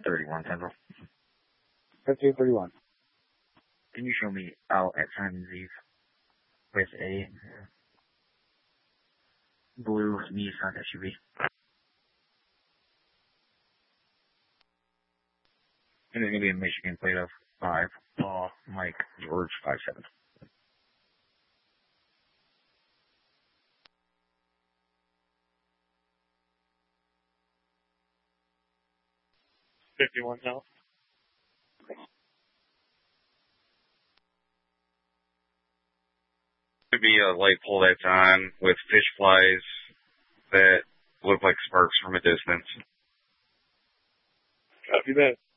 1531 Central. 1531. Can you show me out at Simon's Eve with a blue Nissan SUV? And it's going to be a Michigan plate of 5, Paul, Mike, George, 57. $51 now. Could be a light pole that's on with fish flies that look like sparks from a distance. Copy that.